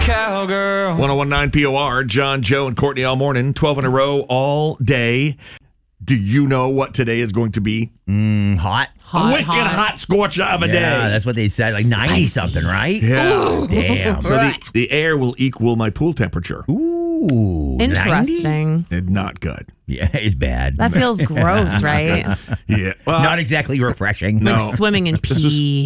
Cowgirl. 101.9 POR, John, Joe, and Courtney all morning, 12 in a row, all day. Do you know what today is going to be? Hot. Wicked hot scorch of a day. Yeah, that's what they said. Like 90 something, right? Yeah. Ooh, damn. So the air will equal my pool temperature. Ooh. Interesting. 90? Not good. Yeah, it's bad. That feels gross, right? Yeah. Well, Not exactly refreshing. No. Like swimming in pee.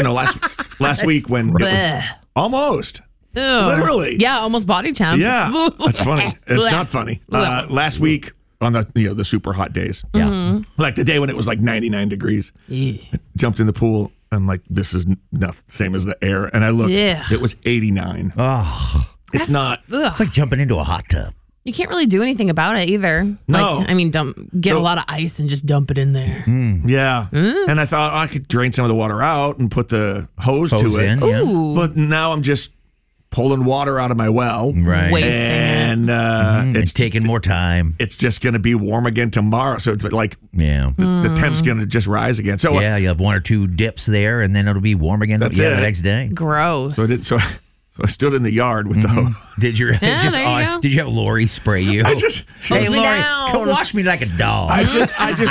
Last week when Blech. almost. Ew. Literally. Yeah, almost body temp. Yeah. That's funny. It's not funny. Last week on the super hot days. Yeah. Like the day when it was like 99 degrees. I jumped in the pool. I'm like, this is not the same as the air. And I looked. Yeah. It was 89. Oh, It's not. it's like jumping into a hot tub. You can't really do anything about it either. No. Like, I mean, get a lot of ice and just dump it in there. Yeah. And I thought I could drain some of the water out and put the hose to it. in, yeah. Ooh. But now I'm just pulling water out of my well. Right. Wasting And It's taking more time. it's just going to be warm again tomorrow. So it's like Yeah. the temp's going to just rise again. So Yeah, you have one or two dips there, and then it'll be warm again That's the it. next day. Gross. So I stood in the yard with the hose. Did you Yeah, there you go. Did you have Lori spray you? I just Hey, Hose me Lori, down. come wash me like a dog. I just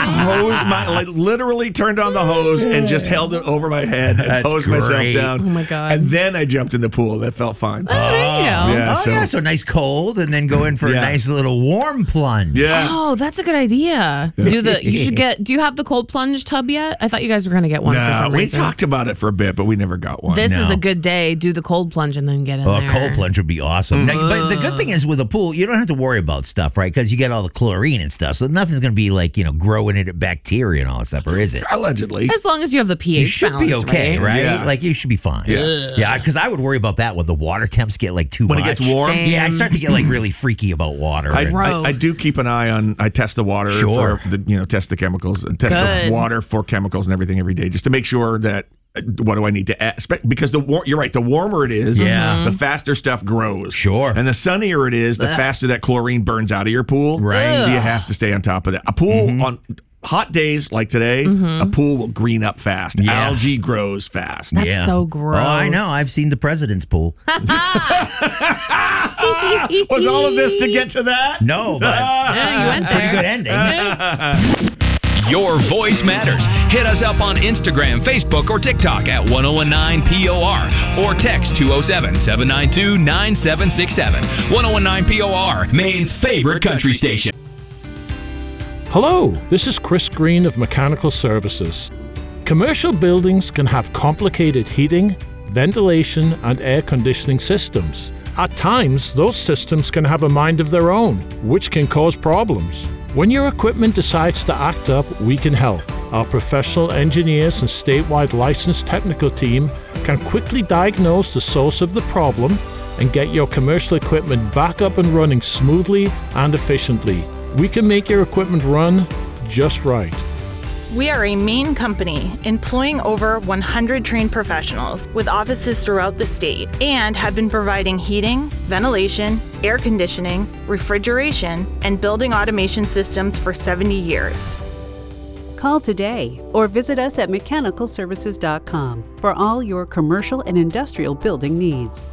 hosed literally turned on the hose and just held it over my head and That's hosed myself great. down. Oh, my God. And then I jumped in the pool. That felt fine. Oh, there you go. Yeah. So nice cold, and then go in for Yeah. a nice little warm plunge. Yeah. Oh, that's a good idea. Do you have the cold plunge tub yet? I thought you guys were going to get one for No, some we reason. talked about it for a bit, but we never got one. This is No. a good day. Do the cold plunge and then get in Oh, there. a cold plunge would be awesome. Now, but the good thing is with a pool, you don't have to worry about stuff, right? Because you get all the chlorine and stuff. So nothing's going to be like, growing into bacteria and all that stuff, or is it? Allegedly. As long as you have the pH You should be balance, okay, right? Yeah. Like you should be fine. Yeah. Because I would worry about that when the water temps get like too When much. it gets warm? Same. Yeah, I start to get like really freaky about water. I Gross. do keep an eye on. I test the water Sure. for test the chemicals, test Good. the water for chemicals and everything every day, just to make sure that what do I need to add? Because you're right. The warmer it is, Yeah. the faster stuff grows. Sure. And the sunnier it is, the faster that chlorine burns out of your pool. Right. So you have to stay on top of that. A pool on hot days like today, a pool will green up fast. Yeah. Algae grows fast. That's so gross. Oh, I know. I've seen the president's pool. Was all of this to get to that? No, but Yeah, you went pretty there. good ending. Your voice matters. Hit us up on Instagram, Facebook, or TikTok at 1019POR or text 207-792-9767. 1019 POR, Maine's favorite country station. Hello, this is Chris Green of Mechanical Services. Commercial buildings can have complicated heating, ventilation, and air conditioning systems. At times, those systems can have a mind of their own, which can cause problems. When your equipment decides to act up, we can help. Our professional engineers and statewide licensed technical team can quickly diagnose the source of the problem and get your commercial equipment back up and running smoothly and efficiently. We can make your equipment run just right. We are a Maine company employing over 100 trained professionals with offices throughout the state and have been providing heating, ventilation, air conditioning, refrigeration, and building automation systems for 70 years. Call today or visit us at mechanicalservices.com for all your commercial and industrial building needs.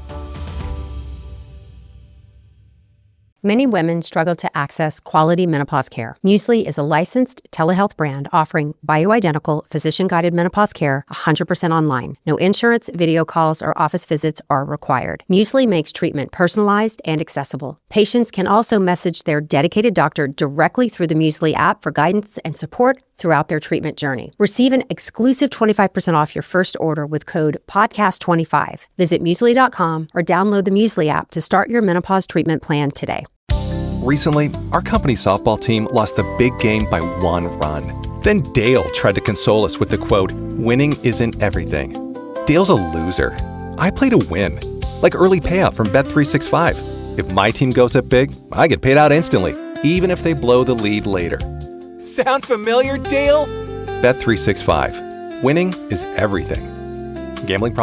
Many women struggle to access quality menopause care. Muesli is a licensed telehealth brand offering bioidentical, physician-guided menopause care 100% online. No insurance, video calls, or office visits are required. Muesli makes treatment personalized and accessible. Patients can also message their dedicated doctor directly through the Muesli app for guidance and support throughout their treatment journey. Receive an exclusive 25% off your first order with code PODCAST25. Visit Muesli.com or download the Muesli app to start your menopause treatment plan today. Recently, our company softball team lost the big game by 1 run. Then Dale tried to console us with the quote, "Winning isn't everything." Dale's a loser. I play to win. Like early payout from Bet365. If my team goes up big, I get paid out instantly, even if they blow the lead later. Sound familiar, Dale? Bet365. Winning is everything. Gambling problem?